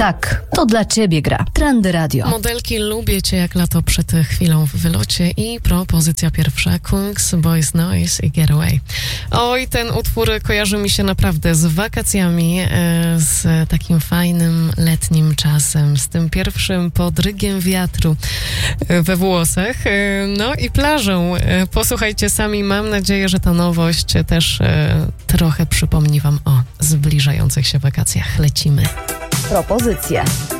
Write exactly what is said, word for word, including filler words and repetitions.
Tak, to dla ciebie gra. Trendy Radio. Modelki, lubię cię jak lato przed chwilą w wylocie i propozycja pierwsza, Kungs, Boys Noise i Get Away. Oj, ten utwór kojarzy mi się naprawdę z wakacjami, z takim fajnym letnim czasem, z tym pierwszym podrygiem wiatru we włosach, no i plażą. Posłuchajcie sami, mam nadzieję, że ta nowość też trochę przypomni wam o zbliżających się wakacjach. Lecimy. Propozycje.